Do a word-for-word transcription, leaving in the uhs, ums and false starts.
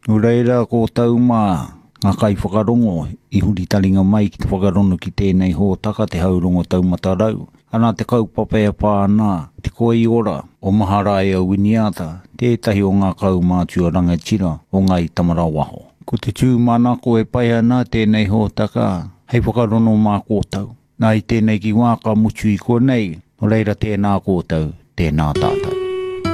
Ureira ko tau mā ngā kai whakarongo I huri taringa mai ki te whakarono ki tēnei hōtaka te haurongo tau matarau. Ana te kaupapea pāna, te koi ora o Maharai au Winiata, tētahi o ngā kaumātua rangatira o ngai Tamarawaho. Ko te tūmana ko e pai ana tēnei hōtaka, hei whakarono mā kōtau. Nā I tēnei ki wāka mutu I konei, no reira tēnā kōtau, tēnā tātou.